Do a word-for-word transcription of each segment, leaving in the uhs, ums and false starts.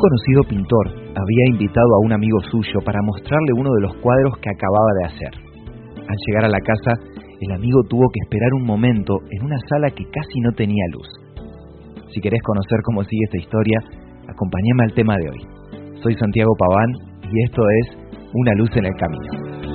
Un conocido pintor había invitado a un amigo suyo para mostrarle uno de los cuadros que acababa de hacer. Al llegar a la casa, el amigo tuvo que esperar un momento en una sala que casi no tenía luz. Si querés conocer cómo sigue esta historia, acompáñame al tema de hoy. Soy Santiago Paván y esto es Una luz en el camino.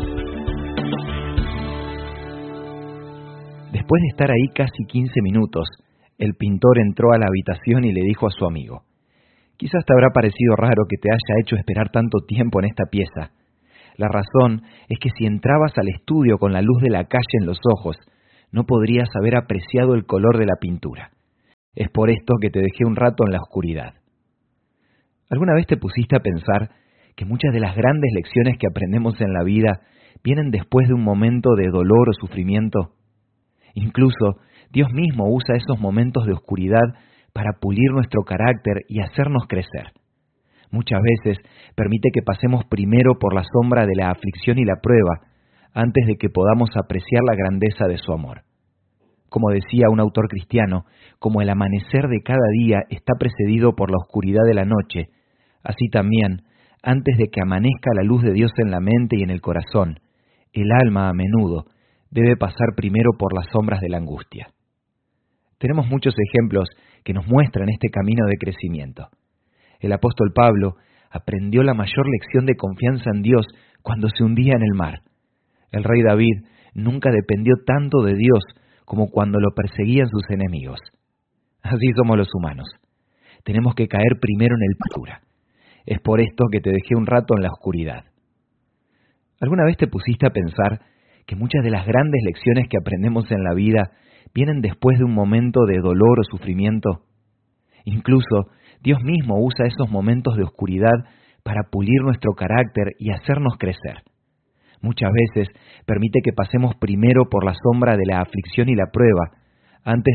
Después de estar ahí casi quince minutos, el pintor entró a la habitación y le dijo a su amigo: «Quizás te habrá parecido raro que te haya hecho esperar tanto tiempo en esta pieza. La razón es que si entrabas al estudio con la luz de la calle en los ojos, no podrías haber apreciado el color de la pintura. Es por esto que te dejé un rato en la oscuridad». ¿Alguna vez te pusiste a pensar que muchas de las grandes lecciones que aprendemos en la vida vienen después de un momento de dolor o sufrimiento? Incluso Dios mismo usa esos momentos de oscuridad para pulir nuestro carácter y hacernos crecer. Muchas veces permite que pasemos primero por la sombra de la aflicción y la prueba, antes de que podamos apreciar la grandeza de su amor. Como decía un autor cristiano, como el amanecer de cada día está precedido por la oscuridad de la noche, así también, antes de que amanezca la luz de Dios en la mente y en el corazón, el alma a menudo debe pasar primero por las sombras de la angustia. Tenemos muchos ejemplos que nos muestran este camino de crecimiento. El apóstol Pablo aprendió la mayor lección de confianza en Dios cuando se hundía en el mar. El rey David nunca dependió tanto de Dios como cuando lo perseguían sus enemigos. Así somos los humanos. Tenemos que caer primero en el pecado. Es por esto que te dejé un rato en la oscuridad. ¿Alguna vez te pusiste a pensar que muchas de las grandes lecciones que aprendemos en la vida vienen después de un momento de dolor o sufrimiento? Incluso Dios mismo usa esos momentos de oscuridad para pulir nuestro carácter y hacernos crecer. Muchas veces permite que pasemos primero por la sombra de la aflicción y la prueba, antes